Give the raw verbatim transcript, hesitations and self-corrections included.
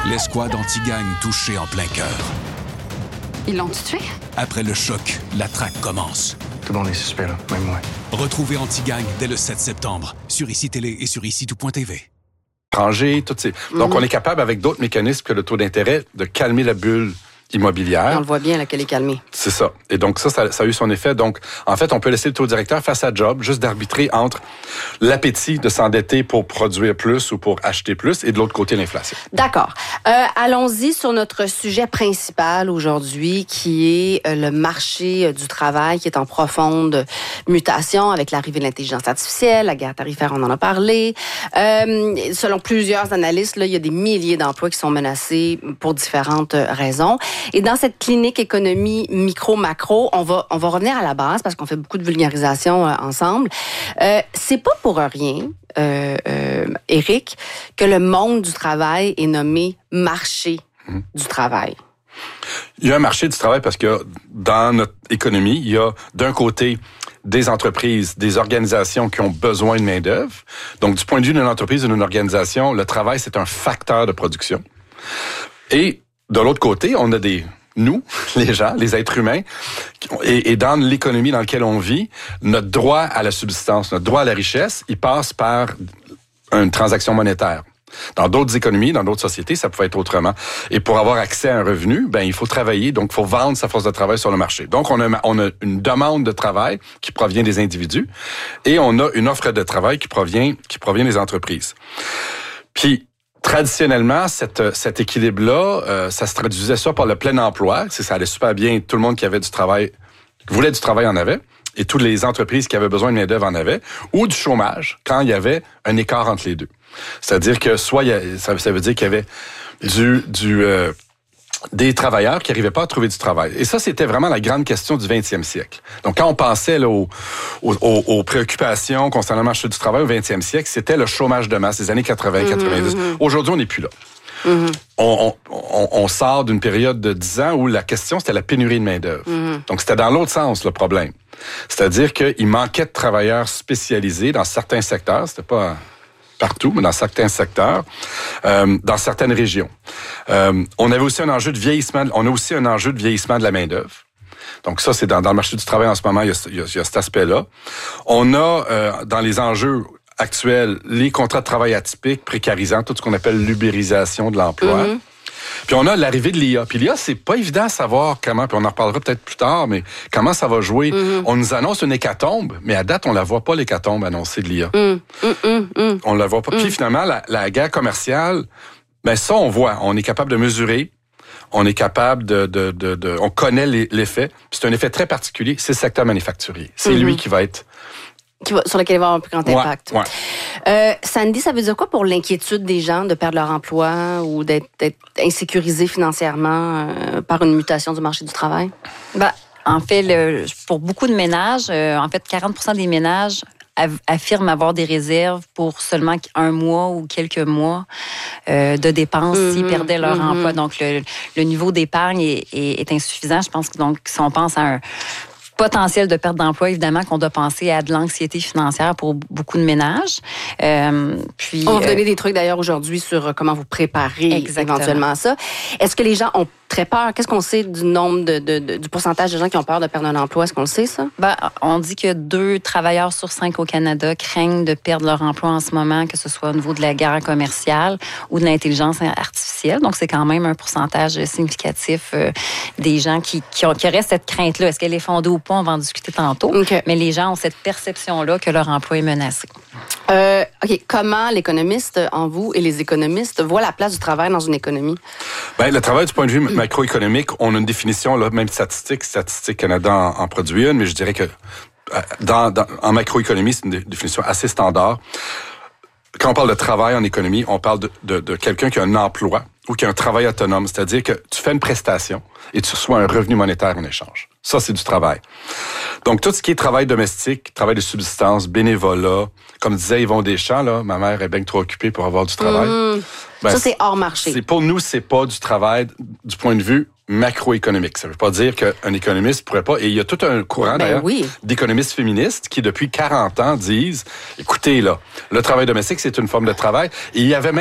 L'escouade anti-gang touchée en plein cœur. Ils l'ont tué? Après le choc, la traque commence. Tout le monde est suspect, là, même moi. Retrouvez Anti-Gang dès le sept septembre sur I C I Télé et sur ici tout point t v. Toutes ces... mm-hmm. Donc, on est capable, avec d'autres mécanismes que le taux d'intérêt, de calmer la bulle immobilière. Et on le voit bien, là, qu'elle est calmée. C'est ça. Et donc, ça, ça, ça a eu son effet. Donc, en fait, on peut laisser le taux directeur faire sa job, juste d'arbitrer entre l'appétit de s'endetter pour produire plus ou pour acheter plus et de l'autre côté, l'inflation. D'accord. Euh, allons-y sur notre sujet principal aujourd'hui, qui est le marché du travail, qui est en profonde mutation avec l'arrivée de l'intelligence artificielle, la guerre tarifaire, on en a parlé. Euh, selon plusieurs analystes, là, il y a des milliers d'emplois qui sont menacés pour différentes raisons. Et dans cette clinique économie micro-macro, on va, on va revenir à la base parce qu'on fait beaucoup de vulgarisation euh, ensemble. Euh, c'est pas pour rien, euh, euh, Éric, que le monde du travail est nommé marché mmh. du travail. Il y a un marché du travail parce que dans notre économie, il y a d'un côté des entreprises, des organisations qui ont besoin de main-d'œuvre. Donc, du point de vue d'une entreprise ou d'une organisation, le travail, c'est un facteur de production. Et de l'autre côté, on a des, nous, les gens, les êtres humains, et, et dans l'économie dans laquelle on vit, notre droit à la subsistance, notre droit à la richesse, il passe par une transaction monétaire. Dans d'autres économies, dans d'autres sociétés, ça pouvait être autrement. Et pour avoir accès à un revenu, ben il faut travailler, donc il faut vendre sa force de travail sur le marché. Donc on a, on a une demande de travail qui provient des individus et on a une offre de travail qui provient, qui provient des entreprises. Puis, traditionnellement, cette, cet équilibre-là, euh, ça se traduisait soit par le plein emploi, c'est ça allait super bien, tout le monde qui avait du travail, qui voulait du travail en avait, et toutes les entreprises qui avaient besoin de main-d'œuvre en avaient, ou du chômage, quand il y avait un écart entre les deux. C'est-à-dire que soit il y a, ça, ça veut dire qu'il y avait du, du euh, des travailleurs qui n'arrivaient pas à trouver du travail. Et ça, c'était vraiment la grande question du vingtième siècle. Donc, quand on pensait là, aux, aux, aux préoccupations concernant le marché du travail au vingtième siècle, c'était le chômage de masse des années quatre-vingts quatre-vingt-dix. Mm-hmm. Aujourd'hui, on n'est plus là. Mm-hmm. On, on, on sort d'une période de dix ans où la question, c'était la pénurie de main-d'œuvre. Mm-hmm. Donc, c'était dans l'autre sens, le problème. C'est-à-dire qu'il manquait de travailleurs spécialisés dans certains secteurs. C'était pas partout, mais dans certains secteurs, euh, dans certaines régions. Euh, on avait aussi un enjeu de vieillissement. On a aussi un enjeu de vieillissement de la main-d'œuvre. Donc ça, c'est dans, dans le marché du travail en ce moment, il y a, il y a, il y a cet aspect-là. On a euh, dans les enjeux actuels les contrats de travail atypiques, précarisants, tout ce qu'on appelle l'ubérisation de l'emploi. Mm-hmm. Puis on a l'arrivée de l'I A. Puis l'I A, c'est pas évident à savoir comment, puis on en reparlera peut-être plus tard, mais comment ça va jouer. Mm-hmm. On nous annonce une hécatombe, mais à date, on la voit pas, l'hécatombe annoncée de l'I A. Mm. Mm, mm, on la voit pas. Mm. Puis finalement, la, la guerre commerciale, ben ça, on voit. On est capable de mesurer. On est capable de... de, de, de on connaît l'effet. Puis c'est un effet très particulier. C'est le secteur manufacturier. C'est mm-hmm. lui qui va être... Qui va, sur lequel il va avoir un plus grand impact. Ouais, ouais. Euh, Sandy, ça veut dire quoi pour l'inquiétude des gens de perdre leur emploi ou d'être, d'être insécurisés financièrement euh, par une mutation du marché du travail? Ben, en fait, le, pour beaucoup de ménages, euh, en fait, quarante pour cent des ménages affirment avoir des réserves pour seulement un mois ou quelques mois euh, de dépenses mmh, s'ils perdaient leur mmh. emploi. Donc, le, le niveau d'épargne est, est, est insuffisant. Je pense que donc, si on pense à un potentiel de perte d'emploi, évidemment, qu'on doit penser à de l'anxiété financière pour beaucoup de ménages. Euh, puis, on va vous donner des trucs, d'ailleurs, aujourd'hui sur comment vous préparer Exactement. éventuellement à ça. Est-ce que les gens ont très peur? Qu'est-ce qu'on sait du nombre, de, de, de, du pourcentage de gens qui ont peur de perdre un emploi? Est-ce qu'on le sait, ça? Ben, on dit que deux travailleurs sur cinq au Canada craignent de perdre leur emploi en ce moment, que ce soit au niveau de la guerre commerciale ou de l'intelligence artificielle. Donc, c'est quand même un pourcentage significatif euh, des gens qui, qui, ont, qui auraient cette crainte-là. Est-ce qu'elle est fondée ou pas? On va en discuter tantôt. Okay. Mais les gens ont cette perception-là que leur emploi est menacé. Euh, OK. Comment l'économiste en vous et les économistes voient la place du travail dans une économie? Bien, le travail, du point de vue macroéconomique, on a une définition, là, même statistique, Statistique Canada en, en produit une, mais je dirais que dans, dans, en macroéconomie, c'est une définition assez standard. Quand on parle de travail en économie, on parle de, de, de quelqu'un qui a un emploi ou qui a un travail autonome, c'est-à-dire que tu fais une prestation et tu reçois un revenu monétaire en échange. Ça, c'est du travail. Donc, tout ce qui est travail domestique, travail de subsistance, bénévolat, comme disait Yvon Deschamps, là, ma mère est bien trop occupée pour avoir du travail. Mmh. Ben, ça, c'est hors marché. C'est, pour nous, c'est pas du travail du point de vue macroéconomique. Ça veut pas dire qu'un économiste pourrait pas... Et il y a tout un courant, ben d'ailleurs, oui. d'économistes féministes qui, depuis quarante ans, disent, écoutez, là, le travail domestique, c'est une forme de travail. Et il y avait même